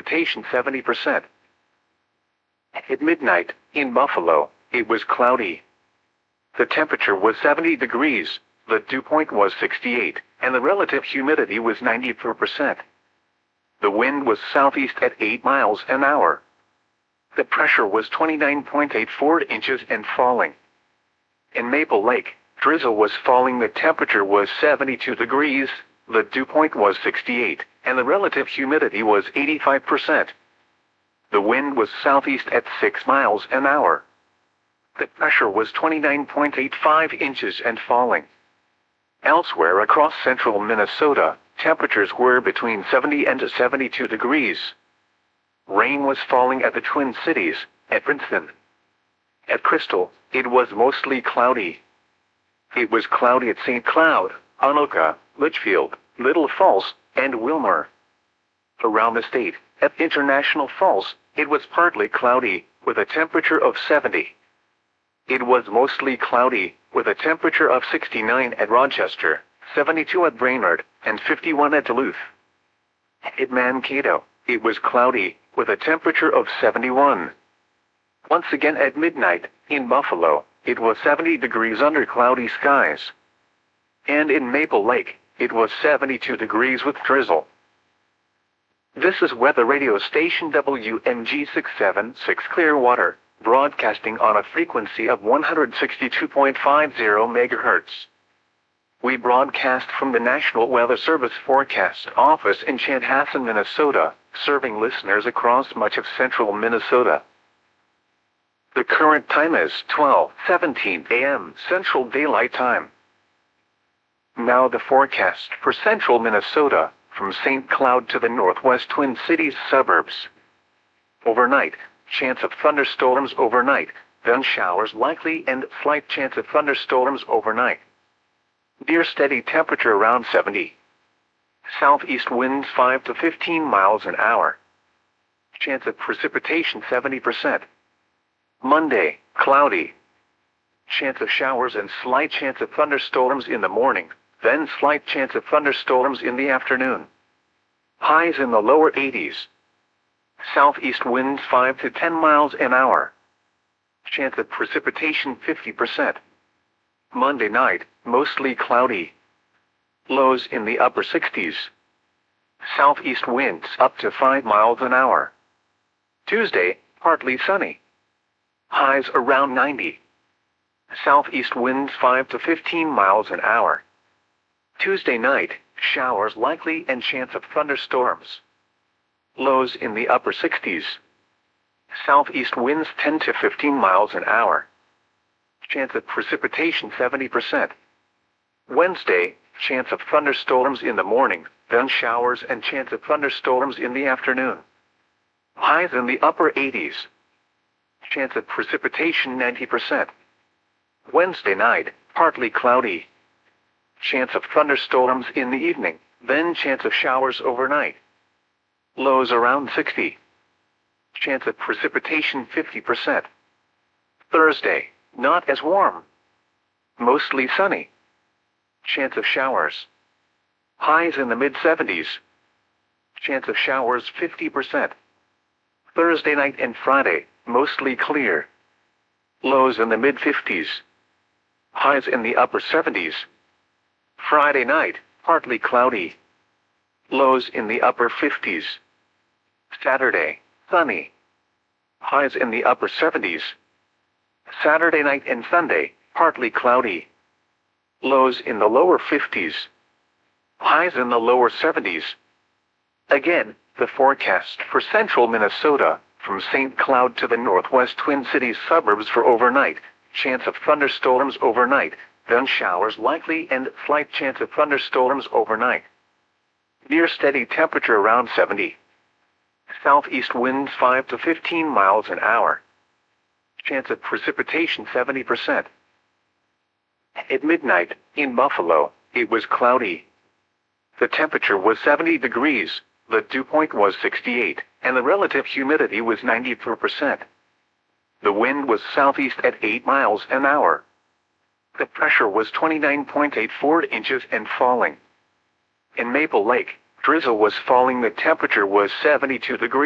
precipitation 70%. At midnight, in Buffalo, it was cloudy. The temperature was 70 degrees, the dew point was 68, and the relative humidity was 94%. The wind was southeast at 8 miles an hour. The pressure was 29.84 inches and falling. In Maple Lake, drizzle was falling. The temperature was 72 degrees, the dew point was 68, and the relative humidity was 85%. The wind was southeast at 6 miles an hour. The pressure was 29.85 inches and falling. Elsewhere across central Minnesota, temperatures were between 70 and 72 degrees. Rain was falling at the Twin Cities, at Princeton. At Crystal, it was mostly cloudy. It was cloudy at St. Cloud, Anoka, Litchfield, Little Falls, and Wilmer. Around the state, at International Falls, it was partly cloudy, with a temperature of 70. It was mostly cloudy, with a temperature of 69 at Rochester, 72 at Brainerd, and 51 at Duluth. At Mankato, it was cloudy, with a temperature of 71. Once again at midnight, in Buffalo, it was 70 degrees under cloudy skies. And in Maple Lake, it was 72 degrees with drizzle. This is weather radio station WMG 676 Clearwater, broadcasting on a frequency of 162.50 MHz. We broadcast from the National Weather Service Forecast Office in Chanhassen, Minnesota, serving listeners across much of central Minnesota. The current time is 12:17 a.m. Central Daylight Time. Now the forecast for central Minnesota, from St. Cloud to the northwest Twin Cities suburbs. Overnight, chance of thunderstorms overnight, then showers likely and slight chance of thunderstorms overnight. Near steady temperature around 70. Southeast winds 5 to 15 miles an hour. Chance of precipitation 70%. Monday, cloudy. Chance of showers and slight chance of thunderstorms in the morning, then slight chance of thunderstorms in the afternoon. Highs in the lower 80s. Southeast winds 5 to 10 miles an hour. Chance of precipitation 50%. Monday night, mostly cloudy. Lows in the upper 60s. Southeast winds up to 5 miles an hour. Tuesday, partly sunny. Highs around 90. Southeast winds 5 to 15 miles an hour. Tuesday night, showers likely and chance of thunderstorms. Lows in the upper 60s. Southeast winds 10 to 15 miles an hour. Chance of precipitation 70%. Wednesday, chance of thunderstorms in the morning, then showers and chance of thunderstorms in the afternoon. Highs in the upper 80s. Chance of precipitation 90%. Wednesday night, partly cloudy. Chance of thunderstorms in the evening, then chance of showers overnight. Lows around 60. Chance of precipitation 50%. Thursday, not as warm. Mostly sunny. Chance of showers. Highs in the mid-70s. Chance of showers 50%. Thursday night and Friday, mostly clear. Lows in the mid-50s. Highs in the upper 70s. Friday night, partly cloudy. Lows in the upper 50s. Saturday, sunny. Highs in the upper 70s. Saturday night and Sunday, partly cloudy. Lows in the lower 50s. Highs in the lower 70s. Again, the forecast for central Minnesota, from St. Cloud to the northwest Twin Cities suburbs for overnight. Chance of thunderstorms overnight, then showers likely and slight chance of thunderstorms overnight. Near steady temperature around 70. Southeast winds 5 to 15 miles an hour. Chance of precipitation 70%. At midnight, in Buffalo, it was cloudy. The temperature was 70 degrees, the dew point was 68, and the relative humidity was 94%. The wind was southeast at 8 miles an hour. The pressure was 29.84 inches and falling. In Maple Lake, drizzle was falling. The temperature was 72 degrees.